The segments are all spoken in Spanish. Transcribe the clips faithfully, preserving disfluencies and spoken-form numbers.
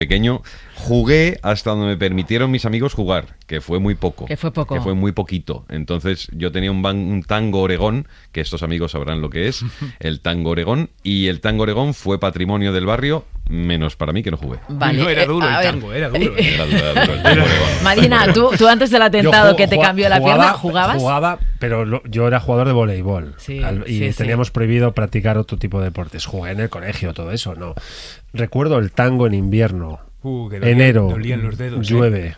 Pequeño jugué hasta donde me permitieron mis amigos jugar, que fue muy poco. Que fue poco. Que fue muy poquito. Entonces yo tenía un, ban, un tango Oregón, que estos amigos sabrán lo que es, el tango Oregón, y el tango Oregón fue patrimonio del barrio, menos para mí que no jugué. Vale. No, era duro eh, el ver. tango, era duro. ¿eh? Era duro, era duro el tango Oregón. Marina, ¿tú, tú antes del atentado Yo que te jugaba- cambió la jugaba- pierna, ¿jugabas? Jugaba, pero lo- yo era jugador de voleibol. Sí, al- y sí, sí. teníamos prohibido practicar otro tipo de deportes. Jugué en el colegio, todo eso, no. Recuerdo el tango en invierno. Uh, que dolían- Enero, dolían los dedos, ¿eh? llueve,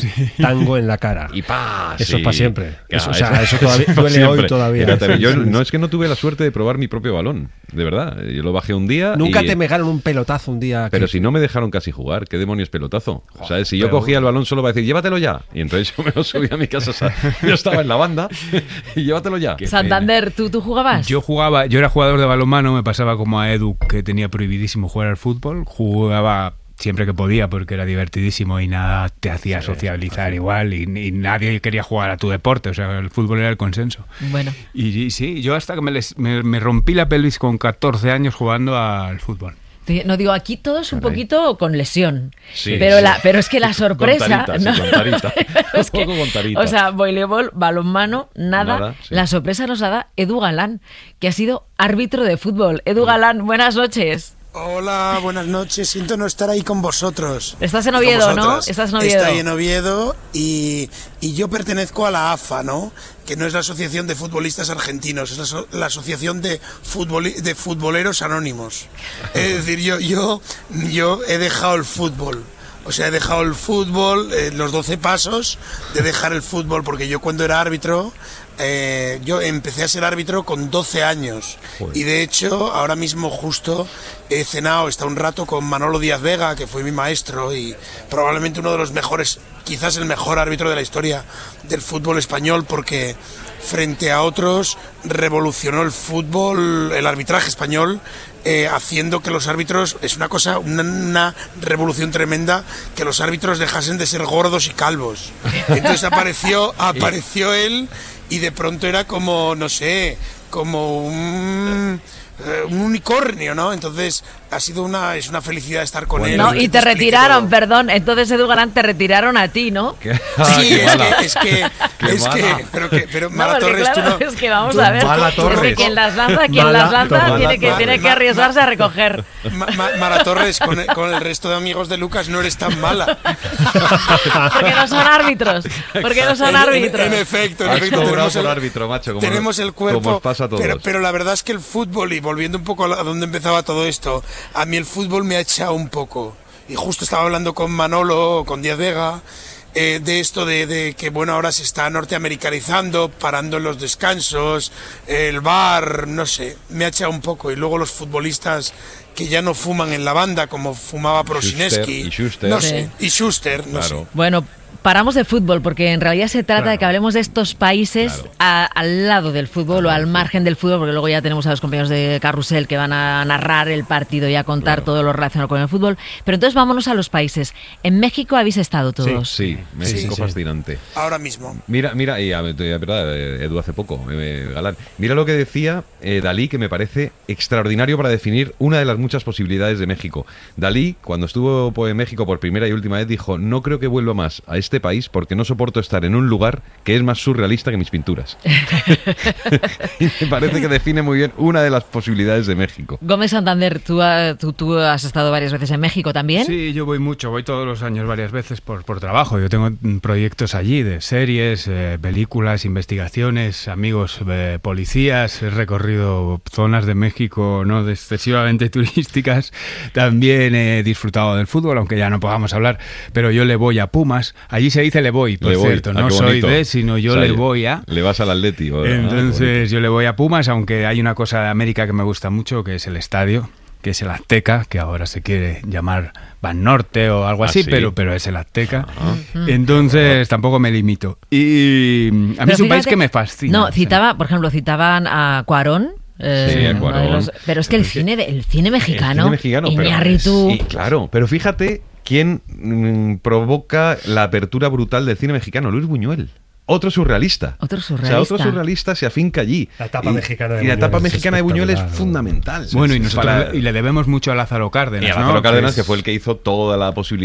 tango en la cara. Y pa, Eso sí. es para siempre. Claro, Eso, o sea, eso todavía pa' duele siempre. hoy todavía. Fíjate, yo no es que no tuve la suerte de probar mi propio balón, de verdad. Yo lo bajé un día. Nunca y... te pegaron un pelotazo un día. Pero que- si no me dejaron casi jugar, ¿qué demonios pelotazo? O sea, si yo pero- cogía el balón solo para decir, llévatelo ya. Y entonces yo me lo subí a mi casa. O sea, yo estaba en la banda y llévatelo ya. Qué Santander, ¿tú, ¿tú jugabas? Yo jugaba, yo era jugador de balonmano, me pasaba como a Edu, que tenía prohibidísimo jugar al fútbol. Jugaba siempre que podía porque era divertidísimo y nada te hacía Sí, socializar sí. igual y, y nadie quería jugar a tu deporte, o sea, el fútbol era el consenso. Bueno. Y, y sí, yo hasta que me, les, me, me rompí la pelvis con catorce años jugando al fútbol. No digo, aquí todos un Caray. poquito con lesión. Sí, pero, sí. La, pero es que la sorpresa. Con tarita, ¿no? sí, con tarita. Es que, Un poco con tarita. o sea, voleibol, balonmano, nada. Nada, sí. La sorpresa nos la da Edu Galán, que ha sido árbitro de fútbol. Edu Galán, buenas noches. Hola, buenas noches. Siento no estar ahí con vosotros. Estás en Con Oviedo, ¿no? vosotras. Estás en Oviedo. Estoy en Oviedo y, y yo pertenezco a la A F A, ¿no? Que no es la Asociación de Futbolistas Argentinos, es la, so- la Asociación de, futboli- de Futboleros Anónimos. Es decir, yo, yo, yo he dejado el fútbol. O sea, he dejado el fútbol, eh, los doce pasos de dejar el fútbol, porque yo cuando era árbitro, eh, yo empecé a ser árbitro con doce años. Joder. Y de hecho, ahora mismo justo he cenado, está un rato con Manolo Díaz Vega, que fue mi maestro y probablemente uno de los mejores, quizás el mejor árbitro de la historia del fútbol español, porque frente a otros revolucionó el fútbol, el arbitraje español, eh, haciendo que los árbitros, es una cosa, una, una revolución tremenda, que los árbitros dejasen de ser gordos y calvos. Entonces apareció, apareció él y de pronto era como, no sé, como un, eh, un unicornio, ¿no? Entonces ha sido una, es una felicidad estar con él. No, que y te explique retiraron, todo. perdón. Entonces, Edu Galán, te retiraron a ti, ¿no? ¿Qué? Sí, Ah, qué es mala. que, es que, Qué es mala. que, pero que, pero No, Mala porque Torres, claro, tú no, es que vamos tú- a ver. Mala Es que Torres. quien las lanza, quien Mala las lanza Torres. tiene que, Mala- tiene que Mala- arriesgarse a recoger. Ma- Ma- Mara Torres, con el, con el resto de amigos de Lucas no eres tan mala. Porque no son árbitros. Porque no son En- en- árbitros. En, efecto, en Has efecto. cobrado Tenemos por el, árbitro, macho. Como tenemos nos- el cuerpo. Como os pasa a todos. Pero, pero la verdad es que el fútbol, y volviendo un poco a la- a donde empezaba todo esto, a mí el fútbol me ha echado un poco. Y justo estaba hablando con Manolo, con Díaz Vega, eh, de esto de, de que, bueno, ahora se está norteamericanizando, parando en los descansos, el bar, no sé, me ha echado un poco. Y luego los futbolistas que ya no fuman en la banda, como fumaba Prosineski. y Schuster. No Sí. sé, y Schuster, no Claro. sé. Bueno, paramos de fútbol porque en realidad se trata Claro. de que hablemos de estos países Claro. a- al lado del fútbol o al margen del fútbol, porque luego ya tenemos a los compañeros de Carrusel que van a narrar el partido y a contar Claro. todo lo relacionado con el fútbol. Pero entonces vámonos a los países. En México habéis estado todos. Sí, México Sí, sí, sí. fascinante. Ahora mismo. Mira, mira, y a ver, es verdad, eh, Edu hace poco, eh, Galán. Mira lo que decía eh, Dalí, que me parece extraordinario para definir una de las muchas posibilidades de México. Dalí, cuando estuvo pues, en México por primera y última vez, dijo: no creo que vuelva más a este país porque no soporto estar en un lugar que es más surrealista que mis pinturas. Y me parece que define muy bien una de las posibilidades de México. Gómez Santander, tú, ha- tú, tú has estado varias veces en México también. Sí, yo voy mucho, voy todos los años varias veces por, por trabajo. Yo tengo mm, proyectos allí de series, eh, películas, investigaciones, amigos eh, policías. He recorrido zonas de México no excesivamente turísticas. También he disfrutado del fútbol, aunque ya no podamos hablar, pero yo le voy a Pumas. Allí se dice le voy, por Le voy. cierto, Ah, no qué soy bonito. de, sino yo O sea, le voy a... Le vas al Atleti. o- ah, qué Entonces yo le voy a Pumas, aunque hay una cosa de América que me gusta mucho, que es el estadio, que es el Azteca, que ahora se quiere llamar Banorte o algo ¿Ah, así, sí? pero, pero es el Azteca. Ah. Entonces tampoco me limito. Y a mí Pero es un país fíjate- que me fascina. No, sí. citaba, por ejemplo, citaban a Cuarón. eh, Sí, a uno de Cuarón. los- pero es que el cine, de- el cine mexicano, El cine mexicano, pero Iñárritu, sí, claro, pero fíjate quién mm, provoca la apertura brutal del cine mexicano, Luis Buñuel. otro surrealista. Otro O surrealista. sea, otro surrealista se afinca allí. La etapa y, mexicana de y la etapa Buñuel es mexicana de Buñuel es espectacular, ¿no? fundamental. Bueno, y nosotros Para- y le debemos mucho a Lázaro Cárdenas, y a ¿no? Lázaro Cárdenas, Que que es- fue el que hizo toda la posibilidad